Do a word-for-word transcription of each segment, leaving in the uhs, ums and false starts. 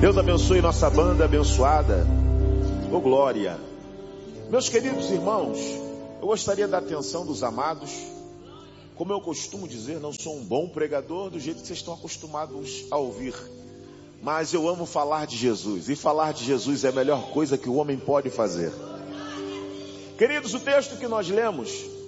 Deus abençoe nossa banda abençoada. Ô glória. Meus queridos irmãos, eu gostaria da atenção dos amados. Como eu costumo dizer, não sou um bom pregador do jeito que vocês estão acostumados a ouvir. Mas eu amo falar de Jesus. E falar de Jesus é a melhor coisa que o homem pode fazer. Queridos, o texto que nós lemos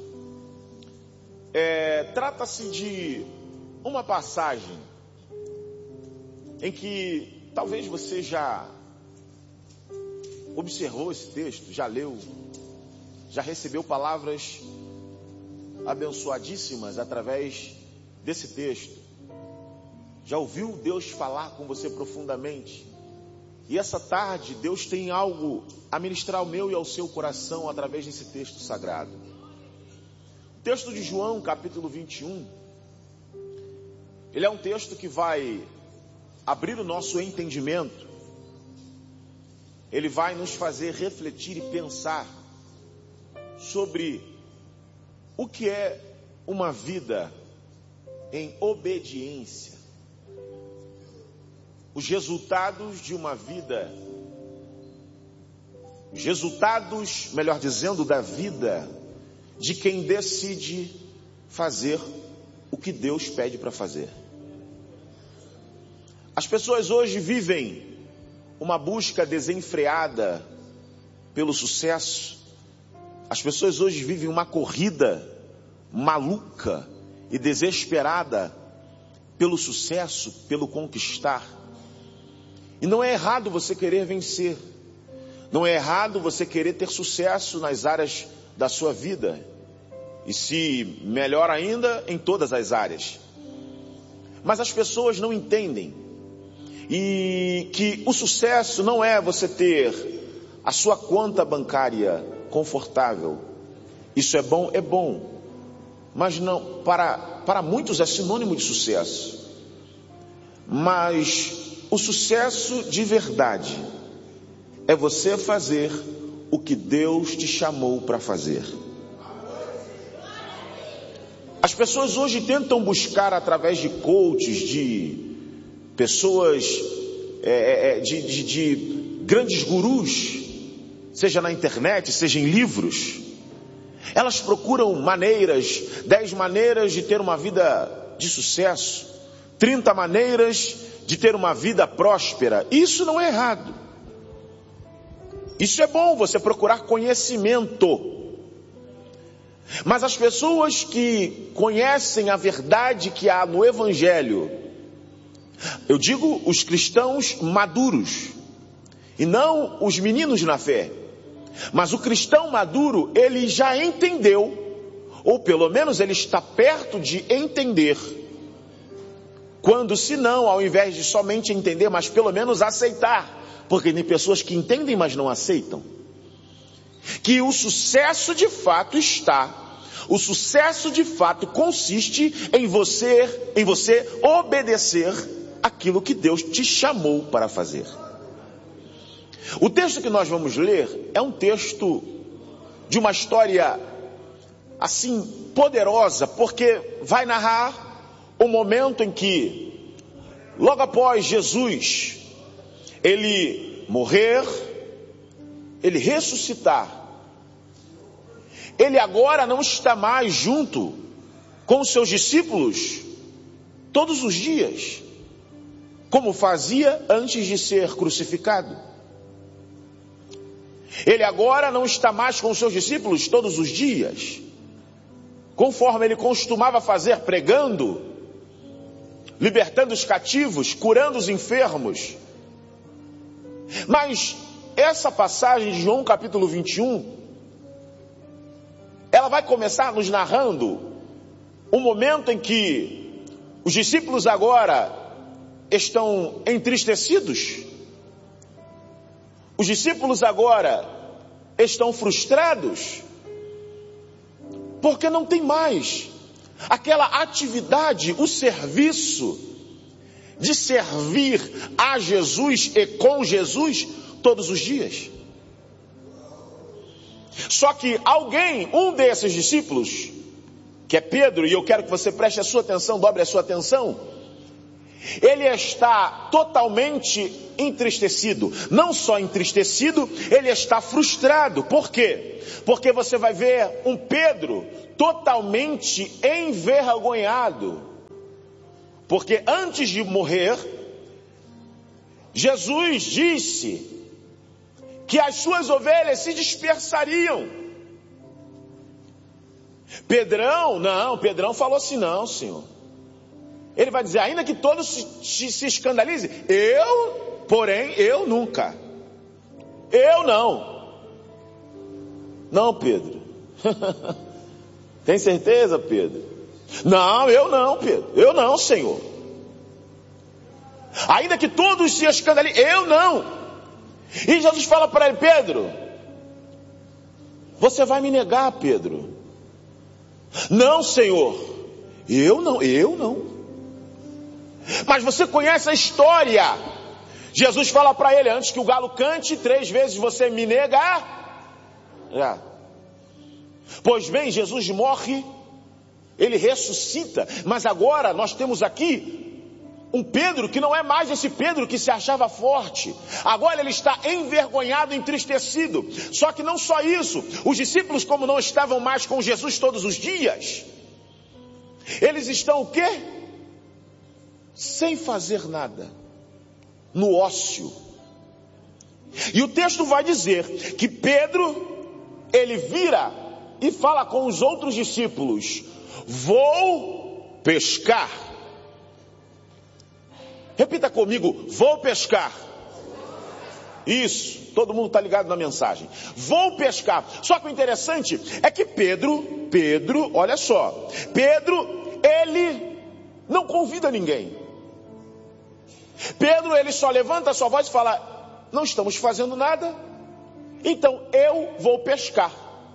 é, trata-se de uma passagem em que talvez você já observou esse texto, já leu, já recebeu palavras abençoadíssimas através desse texto. Já ouviu Deus falar com você profundamente. E essa tarde Deus tem algo a ministrar ao meu e ao seu coração através desse texto sagrado. O texto de João, capítulo vinte e um, ele é um texto que vai abrir o nosso entendimento. Ele vai nos fazer refletir e pensar sobre o que é uma vida em obediência. Os resultados de uma vida, os resultados, melhor dizendo, da vida de quem decide fazer o que Deus pede para fazer. As pessoas hoje vivem uma busca desenfreada pelo sucesso. As pessoas hoje vivem uma corrida maluca e desesperada pelo sucesso, pelo conquistar. E não é errado você querer vencer. Não é errado você querer ter sucesso nas áreas da sua vida. E se melhor ainda, em todas as áreas. Mas as pessoas não entendem. E que o sucesso não é você ter a sua conta bancária confortável. Isso é bom, é bom. Mas não, para, para muitos é sinônimo de sucesso. Mas o sucesso de verdade é você fazer o que Deus te chamou para fazer. As pessoas hoje tentam buscar através de coaches, de pessoas, é, de, de, de grandes gurus, seja na internet, seja em livros. Elas procuram maneiras, dez maneiras de ter uma vida de sucesso, trinta maneiras de ter uma vida próspera. Isso não é errado. Isso é bom, você procurar conhecimento. Mas as pessoas que conhecem a verdade que há no Evangelho, eu digo os cristãos maduros, e não os meninos na fé, mas o cristão maduro, ele já entendeu, ou pelo menos ele está perto de entender, quando se não, ao invés de somente entender, mas pelo menos aceitar, porque tem pessoas que entendem, mas não aceitam, que o sucesso de fato está, o sucesso de fato consiste em você, em você obedecer aquilo que Deus te chamou para fazer. O texto que nós vamos ler é um texto de uma história assim poderosa, porque vai narrar o momento em que, logo após Jesus, ele morrer, ele ressuscitar, ele agora não está mais junto com os seus discípulos todos os dias, como fazia antes de ser crucificado. Ele agora não está mais com os seus discípulos todos os dias, conforme ele costumava fazer, pregando, libertando os cativos, curando os enfermos. Mas essa passagem de João capítulo vinte e um, ela vai começar nos narrando um momento em que os discípulos agora estão entristecidos. Os discípulos agora estão frustrados, porque não tem mais aquela atividade, o serviço de servir a Jesus e com Jesus todos os dias. Só que alguém, um desses discípulos, que é Pedro, e eu quero que você preste a sua atenção, dobre a sua atenção, ele está totalmente entristecido. Não só entristecido, ele está frustrado. Por quê? Porque você vai ver um Pedro totalmente envergonhado. Porque antes de morrer, Jesus disse que as suas ovelhas se dispersariam. Pedrão, não, Pedrão falou assim, não, Senhor. Ele vai dizer, ainda que todos se, se escandalizem, eu, porém, eu nunca. Eu não. Não, Pedro. Tem certeza, Pedro? Não, eu não, Pedro. Eu não, Senhor. Ainda que todos se escandalizem, eu não. E Jesus fala para ele, Pedro, você vai me negar, Pedro? Não, Senhor. Eu não, eu não. Mas você conhece a história. Jesus fala para ele, antes que o galo cante, três vezes você me nega. Já. Pois bem, Jesus morre, ele ressuscita, mas agora nós temos aqui um Pedro que não é mais esse Pedro que se achava forte. Agora ele está envergonhado, entristecido. Só que não só isso, os discípulos, como não estavam mais com Jesus todos os dias, eles estão o quê? Sem fazer nada, no ócio. E o texto vai dizer que Pedro, ele vira e fala com os outros discípulos, vou pescar. Repita comigo, vou pescar. Isso, todo mundo está ligado na mensagem. Vou pescar. Só que o interessante é que Pedro, Pedro, olha só, Pedro, ele não convida ninguém. Pedro, ele só levanta a sua voz e fala, não estamos fazendo nada, então eu vou pescar.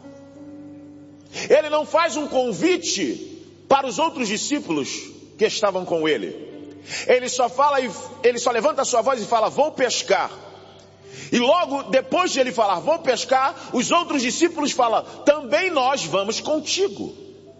Ele não faz um convite para os outros discípulos que estavam com ele. Ele só fala, ele só levanta a sua voz e fala, vou pescar. E logo depois de ele falar, vou pescar, os outros discípulos falam, também nós vamos contigo.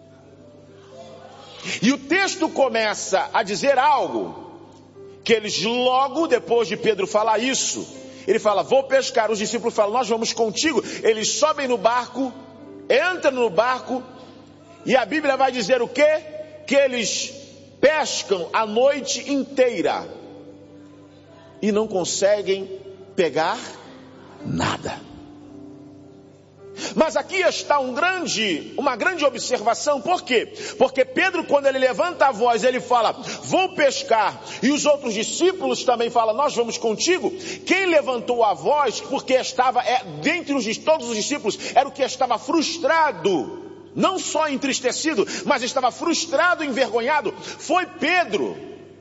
E o texto começa a dizer algo, que eles logo depois de Pedro falar isso, ele fala, vou pescar, os discípulos falam, nós vamos contigo. Eles sobem no barco, entram no barco, e a Bíblia vai dizer o quê? Que eles pescam a noite inteira e não conseguem pegar nada. Mas aqui está um grande, uma grande observação. Por quê? Porque Pedro, quando ele levanta a voz, ele fala, vou pescar, e os outros discípulos também falam, nós vamos contigo. Quem levantou a voz, porque estava, é, dentre os, todos os discípulos, era o que estava frustrado, não só entristecido, mas estava frustrado, envergonhado, foi Pedro.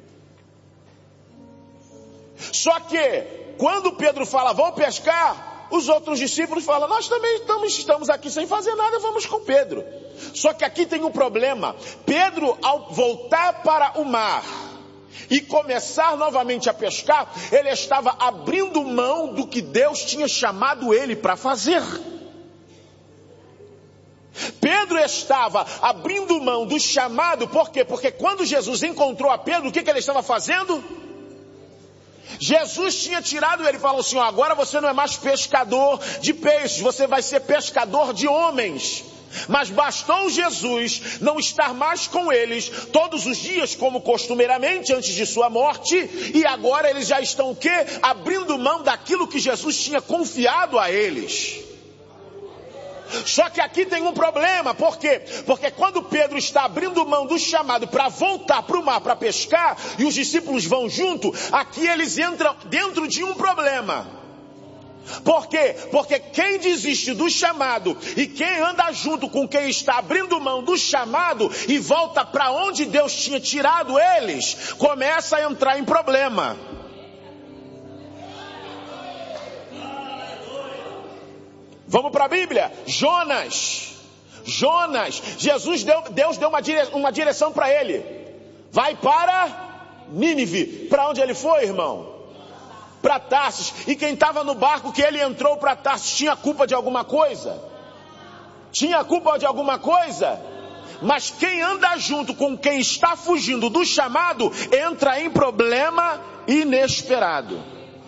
Só que, quando Pedro fala, vou pescar, os outros discípulos falam, nós também estamos, estamos aqui sem fazer nada, vamos com Pedro. Só que aqui tem um problema. Pedro, ao voltar para o mar e começar novamente a pescar, ele estava abrindo mão do que Deus tinha chamado ele para fazer. Pedro estava abrindo mão do chamado, por quê? Porque quando Jesus encontrou a Pedro, o que, que ele estava fazendo? Jesus tinha tirado ele e falou assim, ó, agora você não é mais pescador de peixes, você vai ser pescador de homens. Mas bastou Jesus não estar mais com eles todos os dias, como costumeiramente antes de sua morte, e agora eles já estão o quê? Abrindo mão daquilo que Jesus tinha confiado a eles. Só que aqui tem um problema, por quê? Porque quando Pedro está abrindo mão do chamado para voltar para o mar para pescar, e os discípulos vão junto, aqui eles entram dentro de um problema. Por quê? Porque quem desiste do chamado e quem anda junto com quem está abrindo mão do chamado e volta para onde Deus tinha tirado eles, começa a entrar em problema. Vamos para a Bíblia. Jonas. Jonas. Jesus deu, Deus deu uma, dire, uma direção para ele. Vai para Nínive. Para onde ele foi, irmão? Para Tarsis. E quem estava no barco que ele entrou para Tarsis tinha culpa de alguma coisa? Tinha culpa de alguma coisa? Mas quem anda junto com quem está fugindo do chamado, entra em problema inesperado.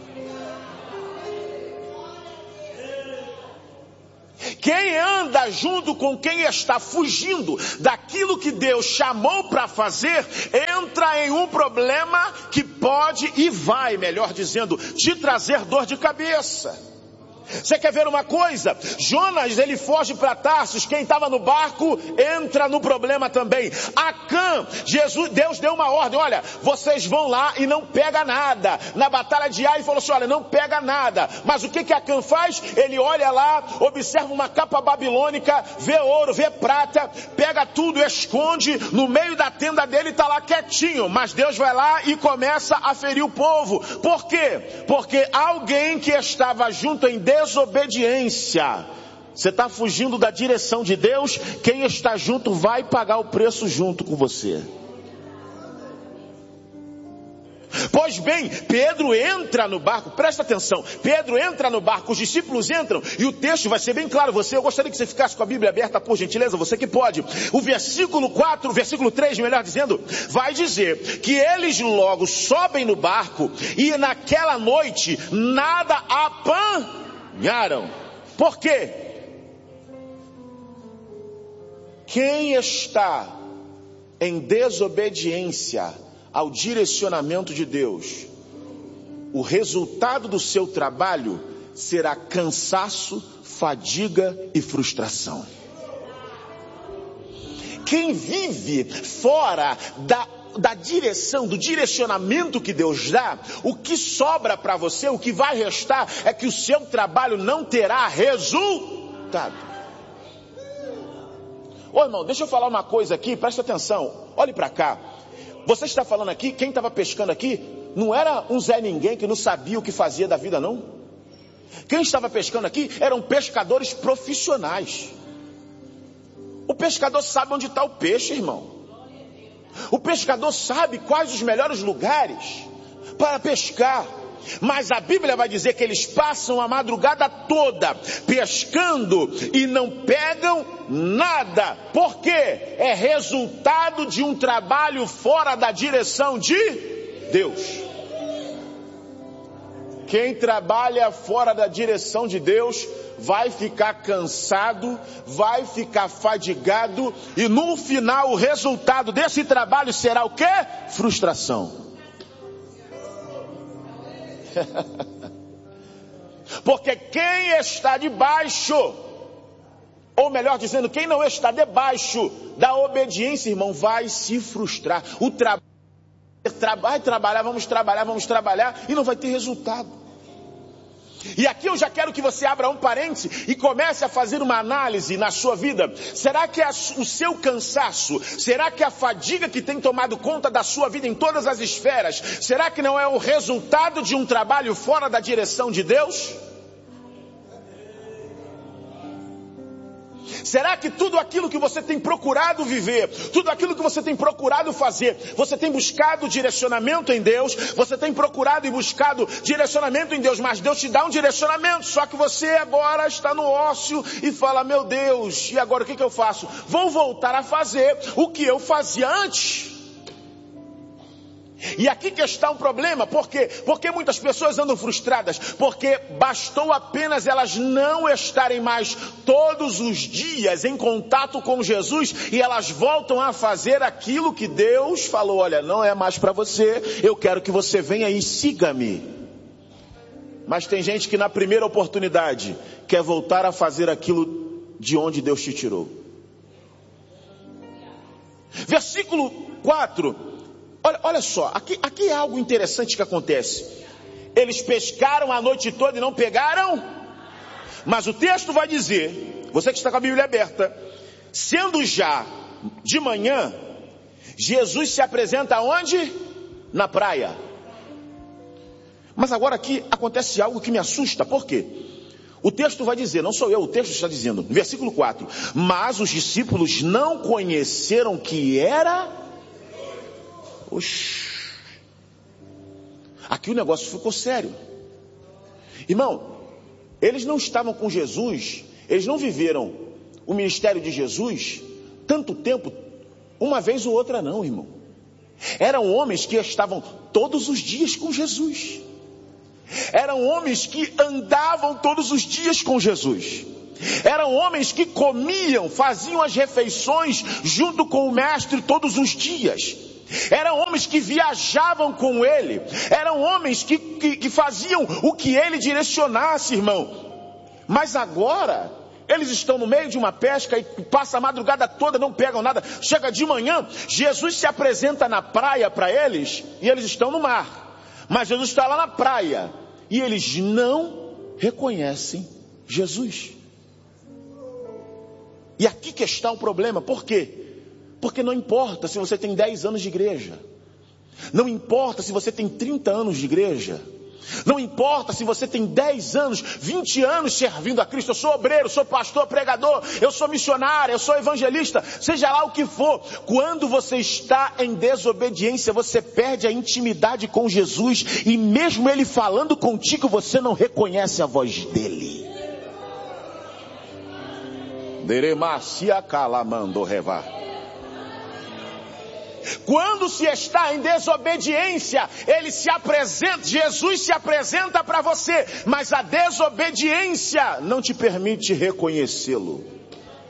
Quem anda junto com quem está fugindo daquilo que Deus chamou para fazer, entra em um problema que pode e vai, melhor dizendo, te trazer dor de cabeça. Você quer ver uma coisa? Jonas, ele foge para Tarsis. Quem estava no barco entra no problema também. Acã, Jesus, Deus deu uma ordem: olha, vocês vão lá e não pega nada. Na batalha de Ai, falou assim: olha, não pega nada. Mas o que que Acã faz? Ele olha lá, observa uma capa babilônica, vê ouro, vê prata, pega tudo, esconde no meio da tenda dele e está lá quietinho. Mas Deus vai lá e começa a ferir o povo. Por quê? Porque alguém que estava junto em Deus, desobediência. Você está fugindo da direção de Deus, quem está junto vai pagar o preço junto com você. Pois bem, Pedro entra no barco, presta atenção, Pedro entra no barco, os discípulos entram, e o texto vai ser bem claro. Você, eu gostaria que você ficasse com a Bíblia aberta, por gentileza, você que pode. O versículo quatro, o versículo três, melhor dizendo, vai dizer que eles logo sobem no barco, e naquela noite nada apanharam. Por quê? Quem está em desobediência ao direcionamento de Deus, o resultado do seu trabalho será cansaço, fadiga e frustração. Quem vive fora da da direção, do direcionamento que Deus dá, o que sobra para você, o que vai restar é que o seu trabalho não terá resultado. Ô irmão, deixa eu falar uma coisa aqui, presta atenção, olhe para cá. Você está falando aqui, quem estava pescando aqui, não era um Zé Ninguém que não sabia o que fazia da vida, não. Quem estava pescando aqui eram pescadores profissionais. O pescador sabe onde está o peixe, irmão. O pescador sabe quais os melhores lugares para pescar. Mas a Bíblia vai dizer que eles passam a madrugada toda pescando e não pegam nada. Por quê? É resultado de um trabalho fora da direção de Deus. Quem trabalha fora da direção de Deus vai ficar cansado, vai ficar fadigado, e no final o resultado desse trabalho será o quê? Frustração. Porque quem está debaixo, ou melhor dizendo, quem não está debaixo da obediência, irmão, vai se frustrar. O trabalho, vai trabalhar, vamos trabalhar, vamos trabalhar, e não vai ter resultado. E aqui eu já quero que você abra um parêntese e comece a fazer uma análise na sua vida. Será que a, o seu cansaço, será que a fadiga que tem tomado conta da sua vida em todas as esferas, será que não é o resultado de um trabalho fora da direção de Deus? Será que tudo aquilo que você tem procurado viver, tudo aquilo que você tem procurado fazer, você tem buscado direcionamento em Deus, você tem procurado e buscado direcionamento em Deus, mas Deus te dá um direcionamento, só que você agora está no ócio e fala: meu Deus, e agora o que que eu faço? Vou voltar a fazer o que eu fazia antes. E aqui que está um problema. Por quê? Porque muitas pessoas andam frustradas, porque bastou apenas elas não estarem mais todos os dias em contato com Jesus, e elas voltam a fazer aquilo que Deus falou: olha, não é mais para você, eu quero que você venha e siga-me. Mas tem gente que na primeira oportunidade quer voltar a fazer aquilo de onde Deus te tirou. Versículo quatro. Olha, olha só, aqui, aqui é algo interessante que acontece. Eles pescaram a noite toda e não pegaram. Mas o texto vai dizer, você que está com a Bíblia aberta, sendo já de manhã, Jesus se apresenta onde? Na praia. Mas agora aqui acontece algo que me assusta. Por quê? O texto vai dizer, não sou eu, o texto está dizendo, no versículo quatro, mas os discípulos não conheceram que era... Oxi. Aqui o negócio ficou sério. Irmão, eles não estavam com Jesus, eles não viveram o ministério de Jesus tanto tempo, uma vez ou outra não, irmão. Eram homens que estavam todos os dias com Jesus. Eram homens que andavam todos os dias com Jesus. Eram homens que comiam, faziam as refeições junto com o mestre todos os dias. Eram homens que viajavam com ele. Eram homens que, que, que faziam o que ele direcionasse, irmão. Mas agora, eles estão no meio de uma pesca e passam a madrugada toda, não pegam nada. Chega de manhã, Jesus se apresenta na praia para eles e eles estão no mar. Mas Jesus está lá na praia e eles não reconhecem Jesus. E aqui que está o problema. Por quê? Porque não importa se você tem dez anos de igreja. Não importa se você tem trinta anos de igreja. Não importa se você tem dez anos, vinte anos servindo a Cristo. Eu sou obreiro, sou pastor, pregador, eu sou missionário, eu sou evangelista, seja lá o que for. Quando você está em desobediência, você perde a intimidade com Jesus. E mesmo Ele falando contigo, você não reconhece a voz dEle. Quando se está em desobediência, ele se apresenta, Jesus se apresenta para você, mas a desobediência não te permite reconhecê-lo.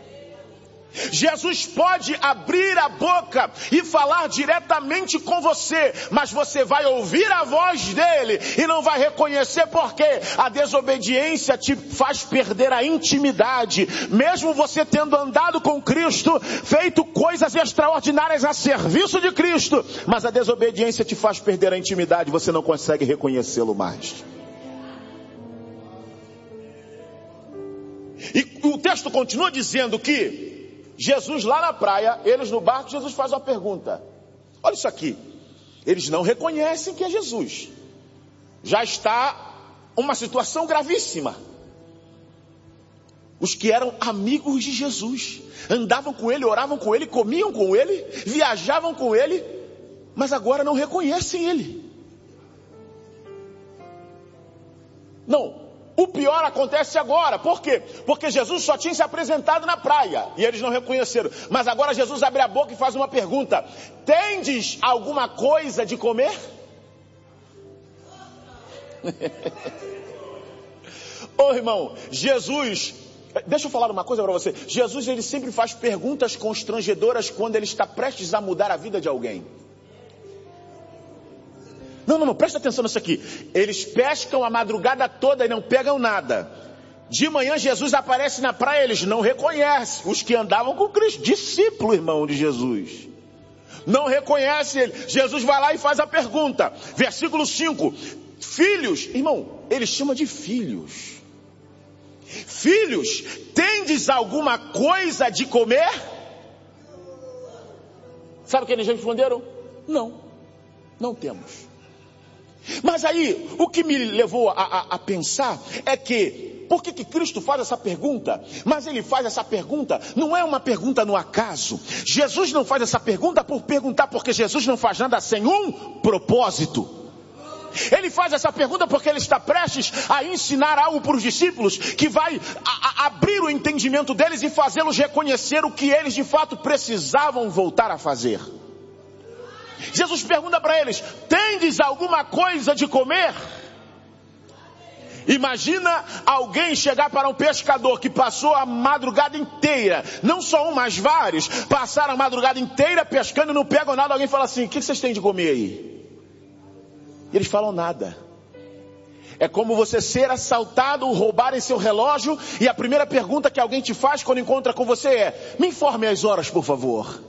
Jesus pode abrir a boca e falar diretamente com você, mas você vai ouvir a voz dele e não vai reconhecer, porque a desobediência te faz perder a intimidade. Mesmo você tendo andado com Cristo, feito coisas extraordinárias a serviço de Cristo, mas a desobediência te faz perder a intimidade, você não consegue reconhecê-lo mais. E o texto continua dizendo que Jesus lá na praia, eles no barco, Jesus faz uma pergunta. Olha isso aqui. Eles não reconhecem que é Jesus. Já está uma situação gravíssima. Os que eram amigos de Jesus, andavam com ele, oravam com ele, comiam com ele, viajavam com ele, mas agora não reconhecem ele. Não. O pior acontece agora. Por quê? Porque Jesus só tinha se apresentado na praia e eles não reconheceram. Mas agora Jesus abre a boca e faz uma pergunta: tendes alguma coisa de comer? Ô oh, irmão, Jesus, deixa eu falar uma coisa para você. Jesus, ele sempre faz perguntas constrangedoras quando ele está prestes a mudar a vida de alguém. Não, não, não, presta atenção nisso aqui. Eles pescam a madrugada toda e não pegam nada. De manhã Jesus aparece na praia, eles não reconhecem. Os que andavam com Cristo, discípulo, irmão, de Jesus. Não reconhecem ele. Jesus vai lá e faz a pergunta. Versículo cinco. Filhos, irmão, ele chama de filhos. Filhos, tendes alguma coisa de comer? Sabe o que eles responderam? Não, não temos. Mas aí, o que me levou a, a, a pensar é que, por que que Cristo faz essa pergunta? Mas ele faz essa pergunta, não é uma pergunta no acaso. Jesus não faz essa pergunta por perguntar, porque Jesus não faz nada sem um propósito. Ele faz essa pergunta porque ele está prestes a ensinar algo para os discípulos, que vai a, a abrir o entendimento deles e fazê-los reconhecer o que eles de fato precisavam voltar a fazer. Jesus pergunta para eles: tendes alguma coisa de comer? Imagina alguém chegar para um pescador que passou a madrugada inteira, não só um, mas vários, passaram a madrugada inteira pescando e não pegam nada. Alguém fala assim: o que vocês têm de comer aí? E eles falam nada. É como você ser assaltado, roubarem seu relógio, e a primeira pergunta que alguém te faz quando encontra com você é: me informe as horas, por favor.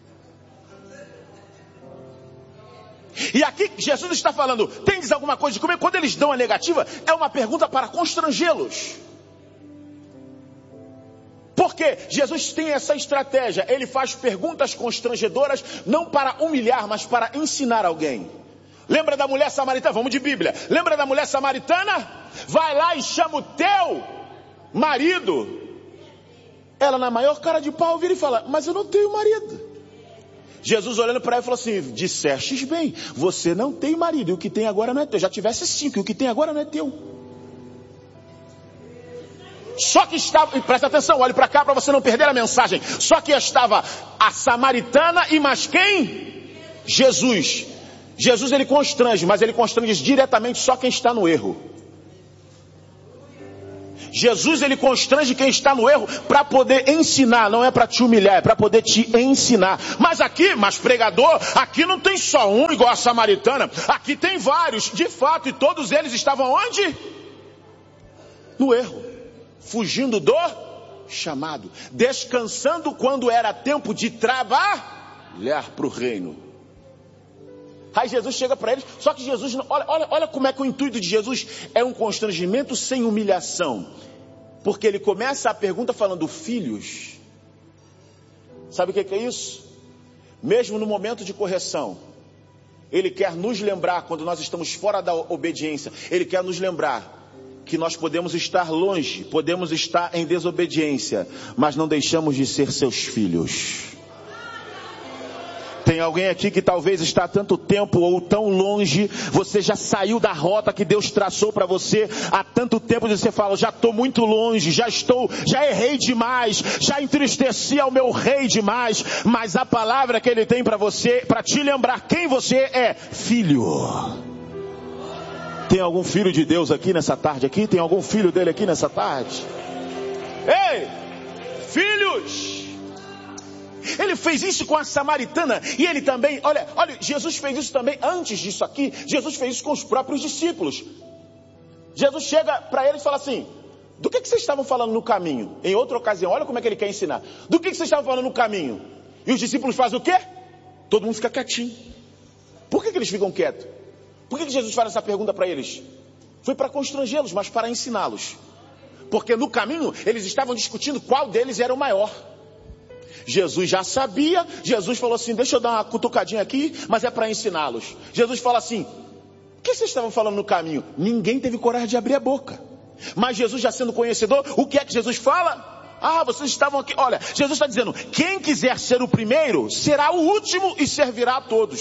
E aqui Jesus está falando: tendes alguma coisa de comer? Quando eles dão a negativa, é uma pergunta para constrangê-los. Porque Jesus tem essa estratégia. Ele faz perguntas constrangedoras, não para humilhar, mas para ensinar alguém. Lembra da mulher samaritana? Vamos de Bíblia. Lembra da mulher samaritana? Vai lá e chama o teu marido. Ela, na maior cara de pau, vira e fala: mas eu não tenho marido. Jesus olhando para ela falou assim: dissestes bem, você não tem marido, e o que tem agora não é teu. Já tivesse cinco, e o que tem agora não é teu. Só que estava, presta atenção, olhe para cá para você não perder a mensagem. Só que estava a samaritana e mais quem? Jesus. Jesus ele constrange, mas ele constrange diretamente só quem está no erro. Jesus ele constrange quem está no erro para poder ensinar, não é para te humilhar, é para poder te ensinar. Mas aqui, mas pregador, aqui não tem só um igual a samaritana, aqui tem vários, de fato, e todos eles estavam onde? No erro, fugindo do chamado, descansando quando era tempo de trabalhar para o reino. Aí Jesus chega para eles, só que Jesus, olha, olha, olha como é que o intuito de Jesus é um constrangimento sem humilhação. Porque ele começa a pergunta falando, filhos, sabe o que é isso? Mesmo no momento de correção, ele quer nos lembrar, quando nós estamos fora da obediência, ele quer nos lembrar que nós podemos estar longe, podemos estar em desobediência, mas não deixamos de ser seus filhos. Tem alguém aqui que talvez está há tanto tempo ou tão longe, você já saiu da rota que Deus traçou para você há tanto tempo, e você fala, já estou muito longe, já estou, já errei demais, já entristeci ao meu rei demais, mas a palavra que ele tem para você, para te lembrar quem você é, filho. Tem algum filho de Deus aqui nessa tarde aqui? Tem algum filho dele aqui nessa tarde? Ei, filhos! Ele fez isso com a samaritana e ele também, olha, olha, Jesus fez isso também antes disso aqui. Jesus fez isso com os próprios discípulos. Jesus chega para eles e fala assim, do que, que vocês estavam falando no caminho? Em outra ocasião, olha como é que ele quer ensinar. Do que, que vocês estavam falando no caminho? E os discípulos fazem o quê? Todo mundo fica quietinho. Por que, que eles ficam quietos? Por que, que Jesus faz essa pergunta para eles? Foi para constrangê-los, mas para ensiná-los. Porque no caminho eles estavam discutindo qual deles era o maior. Jesus já sabia, Jesus falou assim, deixa eu dar uma cutucadinha aqui, mas é para ensiná-los. Jesus fala assim, o que vocês estavam falando no caminho? Ninguém teve coragem de abrir a boca. Mas Jesus já sendo conhecedor, o que é que Jesus fala? Ah, vocês estavam aqui, olha, Jesus está dizendo, quem quiser ser o primeiro, será o último e servirá a todos.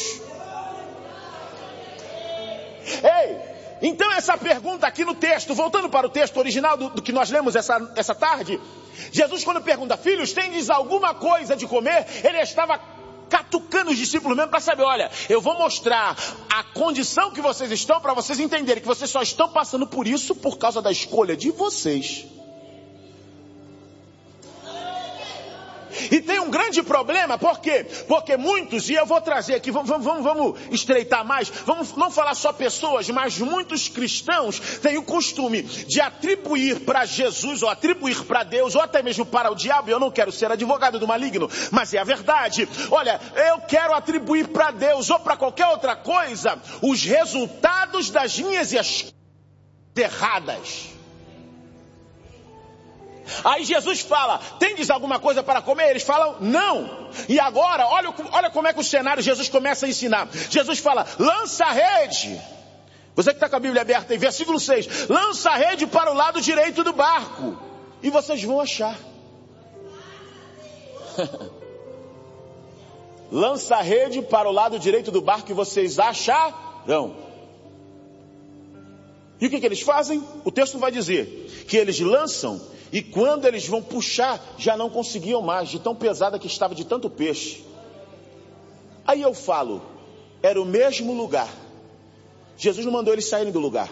Ei! Então essa pergunta aqui no texto, voltando para o texto original do, do que nós lemos essa, essa tarde, Jesus quando pergunta, filhos, tendes alguma coisa de comer? Ele estava catucando os discípulos mesmo para saber, olha, eu vou mostrar a condição que vocês estão para vocês entenderem que vocês só estão passando por isso por causa da escolha de vocês. E tem um grande problema, por quê? Porque muitos, e eu vou trazer aqui, vamos, vamos, vamos estreitar mais, vamos não falar só pessoas, mas muitos cristãos têm o costume de atribuir para Jesus, ou atribuir para Deus, ou até mesmo para o diabo, e eu não quero ser advogado do maligno, mas é a verdade. Olha, eu quero atribuir para Deus, ou para qualquer outra coisa, os resultados das minhas escolhas erradas. Aí Jesus fala, tendes alguma coisa para comer? Eles falam, não. E agora, olha, olha como é que o cenário Jesus começa a ensinar. Jesus fala, lança a rede. Você que está com a Bíblia aberta em versículo seis. Lança a rede para o lado direito do barco. E vocês vão achar. Lança a rede para o lado direito do barco e vocês acharão. E o que, que eles fazem? O texto vai dizer que eles lançam. E quando eles vão puxar, já não conseguiam mais, de tão pesada que estava, de tanto peixe. Aí eu falo, era o mesmo lugar. Jesus não mandou eles saírem do lugar.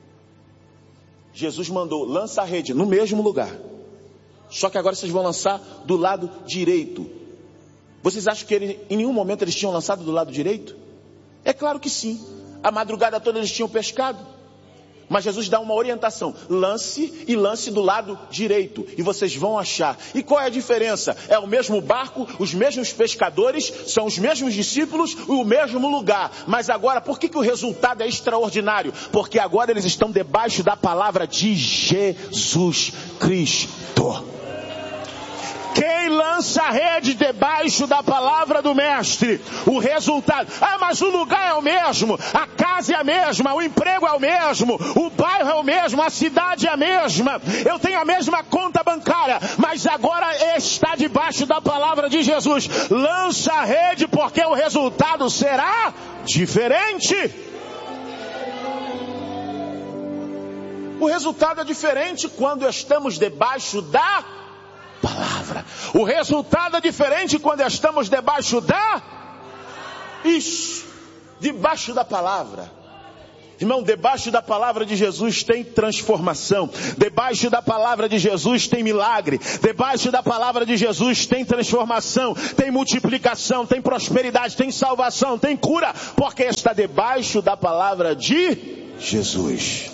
Jesus mandou, lança a rede no mesmo lugar. Só que agora vocês vão lançar do lado direito. Vocês acham que eles, em nenhum momento eles tinham lançado do lado direito? É claro que sim. A madrugada toda eles tinham pescado. Mas Jesus dá uma orientação, lance e lance do lado direito, e vocês vão achar. E qual é a diferença? É o mesmo barco, os mesmos pescadores, são os mesmos discípulos, o mesmo lugar. Mas agora, por que, que o resultado é extraordinário? Porque agora eles estão debaixo da palavra de Jesus Cristo. Quem lança a rede debaixo da palavra do mestre, o resultado, ah, mas o lugar é o mesmo, a casa é a mesma, o emprego é o mesmo, o bairro é o mesmo, a cidade é a mesma, eu tenho a mesma conta bancária, mas agora está debaixo da palavra de Jesus. Lança a rede porque o resultado será diferente. O resultado é diferente quando estamos debaixo da palavra. O resultado é diferente quando estamos debaixo da... Isso, debaixo da palavra. Irmão, debaixo da palavra de Jesus tem transformação. Debaixo da palavra de Jesus tem milagre. Debaixo da palavra de Jesus tem transformação, tem multiplicação, tem prosperidade, tem salvação, tem cura. Porque está debaixo da palavra de Jesus.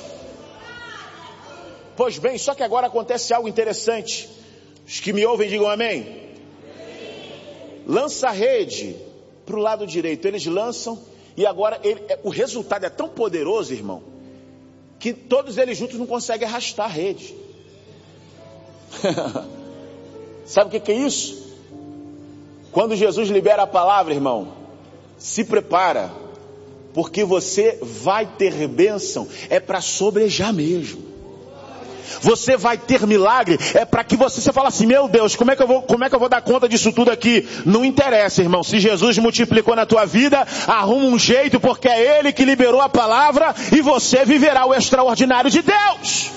Pois bem, só que agora acontece algo interessante. Os que me ouvem digam amém. Lança a rede para o lado direito. Eles lançam. E agora, ele, o resultado é tão poderoso, irmão, que todos eles juntos não conseguem arrastar a rede. Sabe o que, que é isso? Quando Jesus libera a palavra, irmão, se prepara, porque você vai ter bênção, é para sobrejar mesmo. Você vai ter milagre, é para que você, você fala assim, meu Deus, como é que eu vou, como é que eu vou dar conta disso tudo aqui? Não interessa, irmão, se Jesus multiplicou na tua vida, arruma um jeito, porque é Ele que liberou a palavra e você viverá o extraordinário de Deus.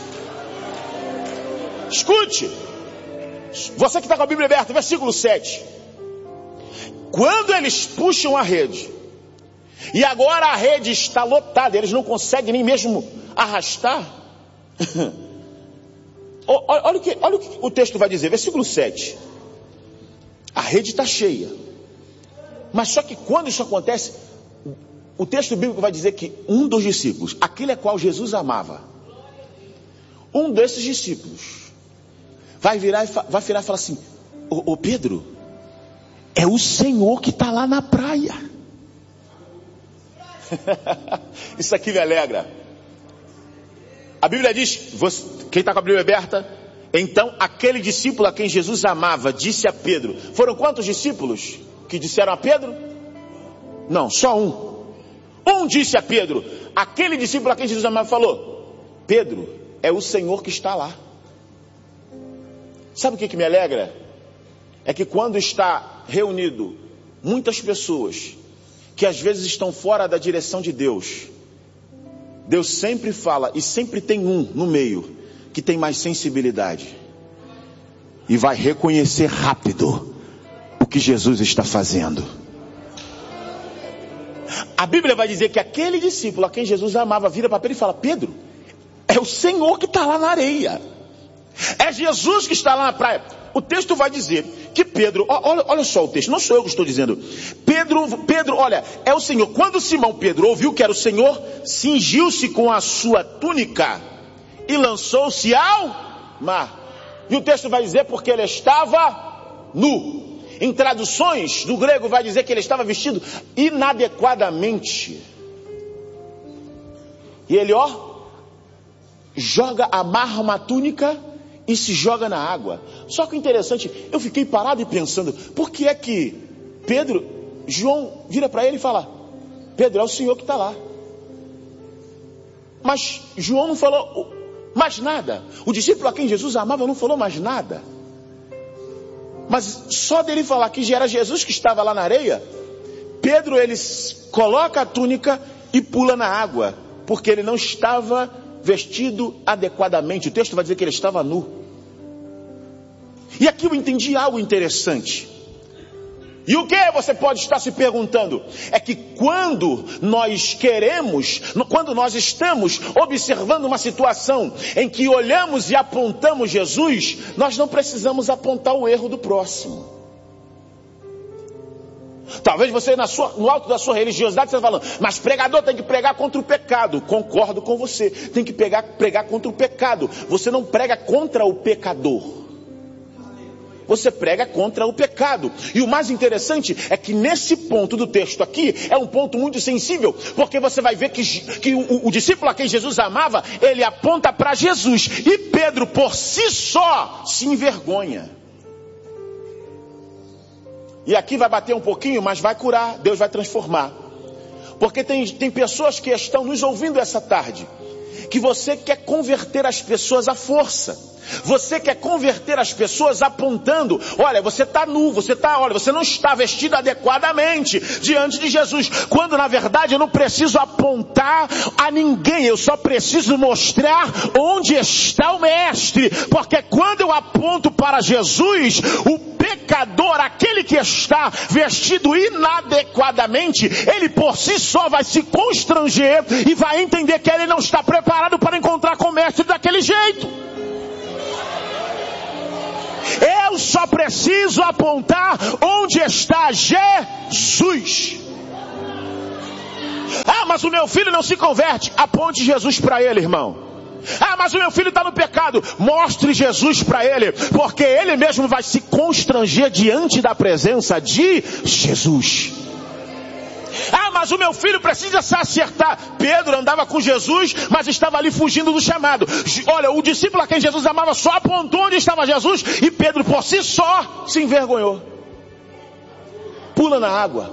Escute, você que está com a Bíblia aberta, versículo sete. Quando eles puxam a rede, e agora a rede está lotada, eles não conseguem nem mesmo arrastar. Olha, olha, o que, olha o que o texto vai dizer, versículo sete. A rede está cheia. Mas só que quando isso acontece, o texto bíblico vai dizer que um dos discípulos, aquele a qual Jesus amava, um desses discípulos, vai virar e, vai virar e falar assim, ô, ô Pedro, é o Senhor que está lá na praia. Isso aqui me alegra. A Bíblia diz, você, quem está com a Bíblia aberta, então aquele discípulo a quem Jesus amava disse a Pedro. Foram quantos discípulos que disseram a Pedro? Não, só um. Um disse a Pedro, aquele discípulo a quem Jesus amava falou, Pedro, é o Senhor que está lá. Sabe o que, que me alegra? É que quando está reunido muitas pessoas que às vezes estão fora da direção de Deus, Deus sempre fala, e sempre tem um no meio, que tem mais sensibilidade. E vai reconhecer rápido o que Jesus está fazendo. A Bíblia vai dizer que aquele discípulo a quem Jesus amava, vira para Pedro e fala, Pedro, é o Senhor que está lá na areia. É Jesus que está lá na praia. O texto vai dizer que Pedro, olha, olha só o texto, não sou eu que estou dizendo. Pedro, Pedro, olha, é o Senhor. Quando Simão Pedro ouviu que era o Senhor, cingiu-se com a sua túnica e lançou-se ao mar. E o texto vai dizer porque ele estava nu. Em traduções do grego vai dizer que ele estava vestido inadequadamente. E ele, ó, joga, amarra uma túnica e se joga na água. Só que o interessante, eu fiquei parado e pensando, por que é que Pedro, João vira para ele e fala, Pedro, é o Senhor que está lá. Mas João não falou mais nada. O discípulo a quem Jesus amava não falou mais nada. Mas só dele falar que já era Jesus que estava lá na areia, Pedro, ele coloca a túnica e pula na água, porque ele não estava vestido adequadamente. O texto vai dizer que ele estava nu. E aqui eu entendi algo interessante. E o que você pode estar se perguntando? É que quando nós queremos, quando nós estamos observando uma situação em que olhamos e apontamos Jesus, nós não precisamos apontar o erro do próximo. Talvez você na sua, no alto da sua religiosidade, você está falando, mas pregador tem que pregar contra o pecado. Concordo com você, tem que pregar, pregar contra o pecado. Você não prega contra o pecador. Você prega contra o pecado. E o mais interessante é que nesse ponto do texto aqui, é um ponto muito sensível, porque você vai ver que, que o, o discípulo a quem Jesus amava, ele aponta para Jesus. E Pedro, por si só, se envergonha. E aqui vai bater um pouquinho, mas vai curar, Deus vai transformar. Porque tem, tem pessoas que estão nos ouvindo essa tarde, que você quer converter as pessoas à força. Você quer converter as pessoas apontando, olha, você está nu, você está, olha, você não está vestido adequadamente diante de Jesus. Quando na verdade eu não preciso apontar a ninguém, eu só preciso mostrar onde está o Mestre. Porque quando eu aponto para Jesus, o pecador, aquele que está vestido inadequadamente, ele por si só vai se constranger e vai entender que ele não está preparado para encontrar com o Mestre daquele jeito. Eu só preciso apontar onde está Jesus. Ah, mas o meu filho não se converte. Aponte Jesus para ele, irmão. Ah, mas o meu filho está no pecado. Mostre Jesus para ele, porque ele mesmo vai se constranger diante da presença de Jesus. Ah, mas o meu filho precisa se acertar. Pedro andava com Jesus, mas estava ali fugindo do chamado. Olha, o discípulo a quem Jesus amava só apontou onde estava Jesus, e Pedro por si só se envergonhou. Pula na água.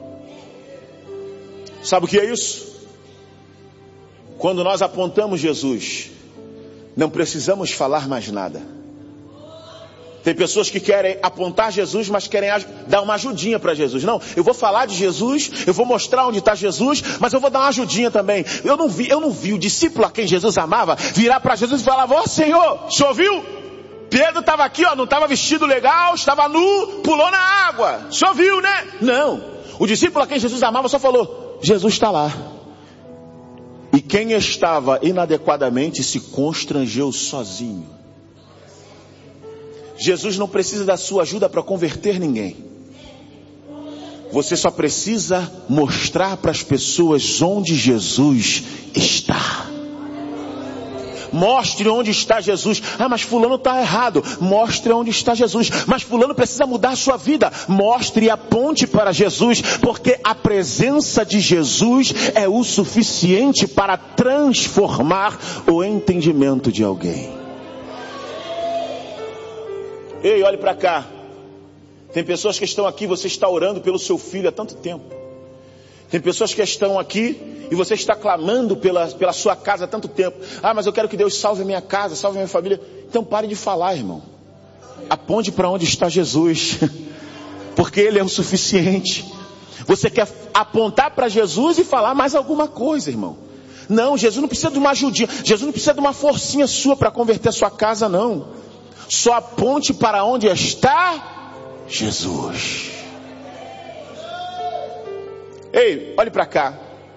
Sabe o que é isso? Quando nós apontamos Jesus, não precisamos falar mais nada. Tem pessoas que querem apontar Jesus, mas querem dar uma ajudinha para Jesus. Não, eu vou falar de Jesus, eu vou mostrar onde está Jesus, mas eu vou dar uma ajudinha também. Eu não vi, eu não vi o discípulo a quem Jesus amava virar para Jesus e falar: ó Senhor, o senhor viu? Pedro estava aqui, ó, não estava vestido legal, estava nu, pulou na água. O senhor viu, né? Não. O discípulo a quem Jesus amava só falou: Jesus está lá. E quem estava inadequadamente se constrangeu sozinho. Jesus não precisa da sua ajuda para converter ninguém. Você só precisa mostrar para as pessoas onde Jesus está. Mostre onde está Jesus. Ah, mas fulano está errado. Mostre onde está Jesus. Mas fulano precisa mudar a sua vida. Mostre e aponte para Jesus, porque a presença de Jesus é o suficiente para transformar o entendimento de alguém. Ei, olhe para cá. Tem pessoas que estão aqui, você está orando pelo seu filho há tanto tempo. Tem pessoas que estão aqui e você está clamando pela, pela sua casa há tanto tempo. Ah, mas eu quero que Deus salve a minha casa, salve a minha família. Então pare de falar, irmão. Aponte para onde está Jesus. Porque Ele é o suficiente. Você quer apontar para Jesus e falar mais alguma coisa, irmão. Não, Jesus não precisa de uma ajudinha. Jesus não precisa de uma forcinha sua para converter a sua casa, não. Só aponte para onde está Jesus. Ei, olhe para cá.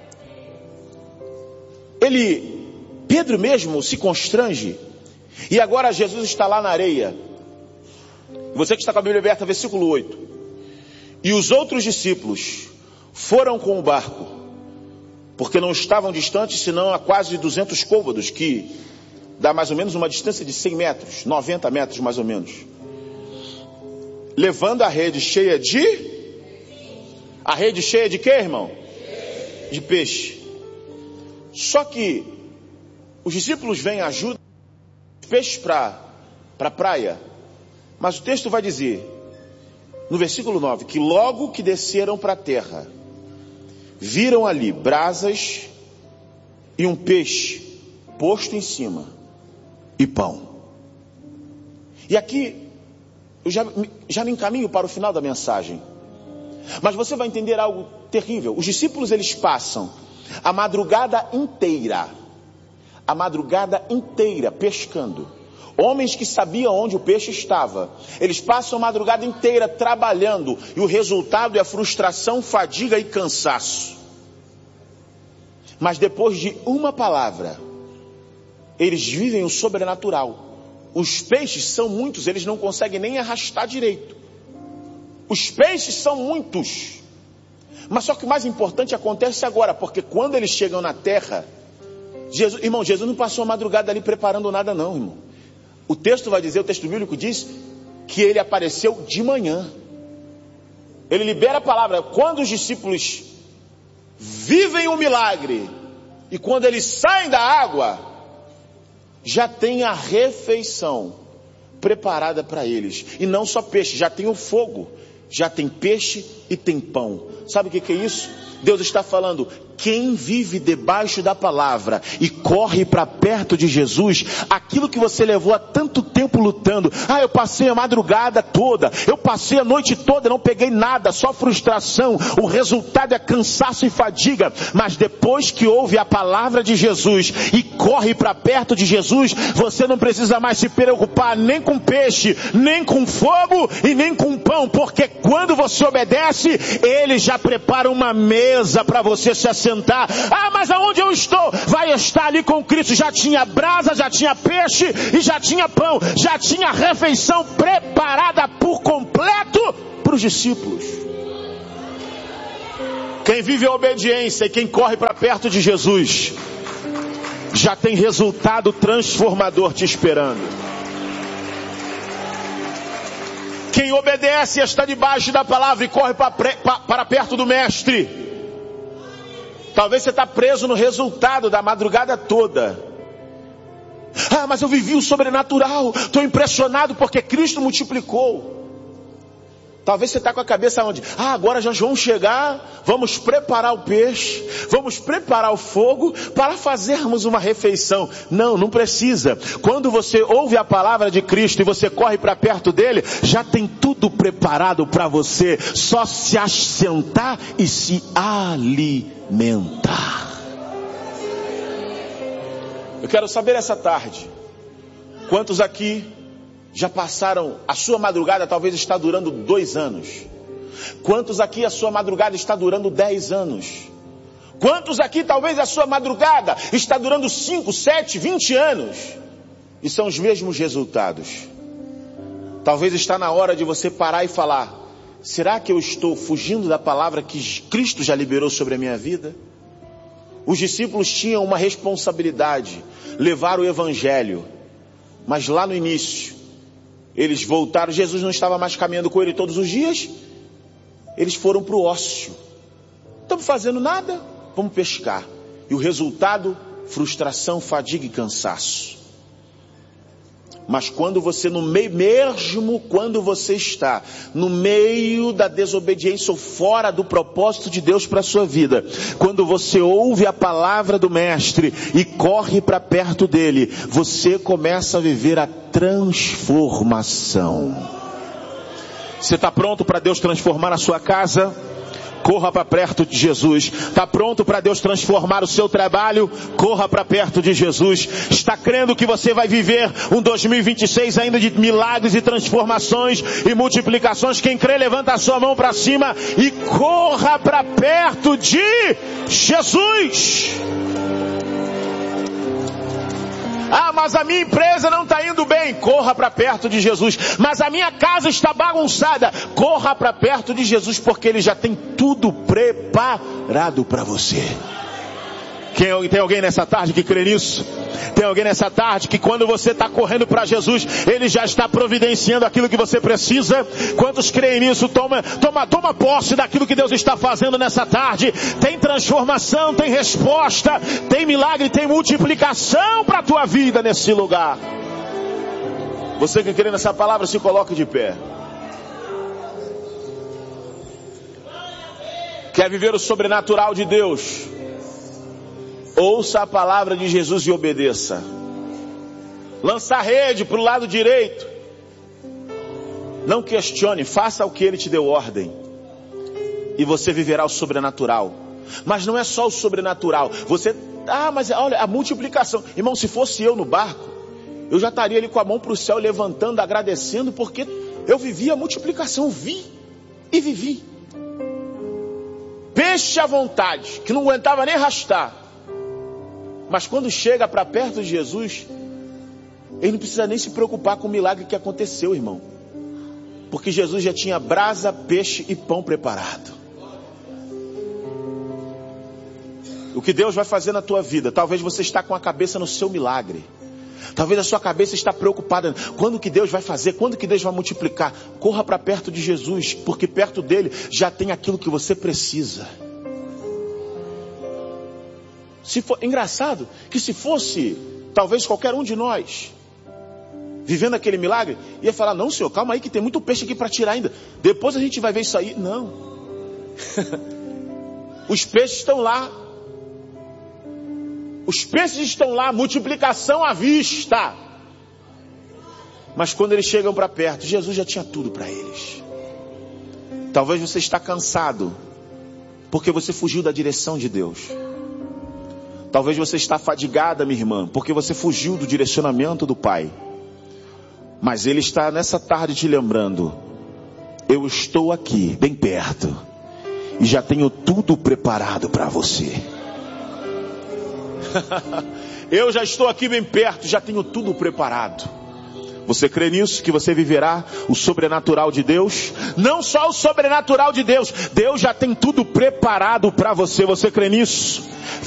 Ele, Pedro mesmo se constrange. E agora Jesus está lá na areia. Você que está com a Bíblia aberta, versículo oito. E os outros discípulos foram com o barco, porque não estavam distantes, senão a quase duzentos côvados, que dá mais ou menos uma distância de cem metros, noventa metros mais ou menos. Levando a rede cheia de... A rede cheia de quê, irmão? De peixe. Só que os discípulos vêm e ajudam os peixes para a praia. Mas o texto vai dizer, no versículo nove, que logo que desceram para a terra, viram ali brasas e um peixe posto em cima. E pão. E aqui eu já, já me encaminho para o final da mensagem. Mas você vai entender algo terrível. Os discípulos, eles passam a madrugada inteira, a madrugada inteira pescando. Homens que sabiam onde o peixe estava. Eles passam a madrugada inteira trabalhando. E o resultado é a frustração, fadiga e cansaço. Mas depois de uma palavra, eles vivem o sobrenatural. Os peixes são muitos, eles não conseguem nem arrastar direito. Os peixes são muitos. Mas só que o mais importante acontece agora, porque quando eles chegam na terra, Jesus, irmão, Jesus não passou a madrugada ali preparando nada não, irmão. O texto vai dizer, o texto bíblico diz, que ele apareceu de manhã. Ele libera a palavra. Quando os discípulos vivem o milagre, e quando eles saem da água, já tem a refeição preparada para eles. E não só peixe, já tem o fogo. Já tem peixe e tem pão. Sabe o que, que é isso? Deus está falando, quem vive debaixo da palavra e corre para perto de Jesus, aquilo que você levou há tanto tempo lutando, ah, eu passei a madrugada toda, eu passei a noite toda, não peguei nada, só frustração, o resultado é cansaço e fadiga, mas depois que ouve a palavra de Jesus e corre para perto de Jesus, você não precisa mais se preocupar nem com peixe, nem com fogo e nem com pão, porque quando você obedece, Ele já prepara uma mesa para você se assentar. Ah, mas aonde eu estou? Vai estar ali com Cristo. Já tinha brasa, já tinha peixe e já tinha pão, já tinha refeição preparada por completo para os discípulos. Quem vive a obediência e quem corre para perto de Jesus, já tem resultado transformador te esperando. Quem obedece e está debaixo da palavra e corre para, para perto do mestre, talvez você está preso no resultado da madrugada toda. Ah, mas eu vivi o sobrenatural, estou impressionado porque Cristo multiplicou. Talvez você está com a cabeça onde? Ah, agora já vão chegar, vamos preparar o peixe, vamos preparar o fogo para fazermos uma refeição. Não, não precisa. Quando você ouve a palavra de Cristo e você corre para perto dele, já tem tudo preparado para você. Só se assentar e se alimentar. Eu quero saber essa tarde, quantos aqui já passaram, a sua madrugada talvez está durando dois anos. Quantos aqui a sua madrugada está durando dez anos? Quantos aqui talvez a sua madrugada está durando cinco, sete, vinte anos? E são os mesmos resultados. Talvez está na hora de você parar e falar, será que eu estou fugindo da palavra que Cristo já liberou sobre a minha vida? Os discípulos tinham uma responsabilidade, levar o evangelho. Mas lá no início, eles voltaram, Jesus não estava mais caminhando com ele todos os dias, eles foram para o ócio. Estamos fazendo nada, vamos pescar. E o resultado, frustração, fadiga e cansaço. Mas quando você, no meio, mesmo quando você está no meio da desobediência ou fora do propósito de Deus para a sua vida, quando você ouve a palavra do mestre e corre para perto dele, você começa a viver a transformação. Você está pronto para Deus transformar a sua casa? Corra para perto de Jesus. Está pronto para Deus transformar o seu trabalho? Corra para perto de Jesus. Está crendo que você vai viver um dois mil e vinte e seis ainda de milagres e transformações e multiplicações? Quem crê, levanta a sua mão para cima e corra para perto de Jesus. Ah, mas a minha empresa não está indo bem. Corra para perto de Jesus. Mas a minha casa está bagunçada. Corra para perto de Jesus, porque Ele já tem tudo preparado para você. Quem, tem alguém nessa tarde que crê nisso? Tem alguém nessa tarde que quando você está correndo para Jesus, Ele já está providenciando aquilo que você precisa? Quantos creem nisso? Toma, toma, toma posse daquilo que Deus está fazendo nessa tarde. Tem transformação, tem resposta, tem milagre, tem multiplicação para a tua vida nesse lugar. Você que crê nessa palavra, se coloque de pé. Quer viver o sobrenatural de Deus? Ouça a palavra de Jesus e obedeça. Lança a rede para o lado direito. Não questione, faça o que Ele te deu ordem. E você viverá o sobrenatural. Mas não é só o sobrenatural. Você, ah, mas olha, a multiplicação. Irmão, se fosse eu no barco, eu já estaria ali com a mão para o céu, levantando, agradecendo, porque eu vivi a multiplicação, vi e vivi. Peixe à vontade, que não aguentava nem arrastar. Mas quando chega para perto de Jesus, ele não precisa nem se preocupar com o milagre que aconteceu, irmão. Porque Jesus já tinha brasa, peixe e pão preparado. O que Deus vai fazer na tua vida, talvez você está com a cabeça no seu milagre. Talvez a sua cabeça está preocupada. Quando que Deus vai fazer? Quando que Deus vai multiplicar? Corra para perto de Jesus, porque perto dele já tem aquilo que você precisa. Se for, engraçado que se fosse talvez qualquer um de nós vivendo aquele milagre, ia falar, não senhor, calma aí que tem muito peixe aqui para tirar ainda, depois a gente vai ver isso aí. Não. Os peixes estão lá. Os peixes estão lá, multiplicação à vista. Mas quando eles chegam para perto, Jesus já tinha tudo para eles. Talvez você está cansado, porque você fugiu da direção de Deus. Talvez você está fadigada, minha irmã, porque você fugiu do direcionamento do Pai. Mas Ele está nessa tarde te lembrando: eu estou aqui, bem perto, e já tenho tudo preparado para você. Eu já estou aqui bem perto, já tenho tudo preparado. Você crê nisso? Que você viverá o sobrenatural de Deus? Não só o sobrenatural de Deus, Deus já tem tudo preparado para você. Você crê nisso?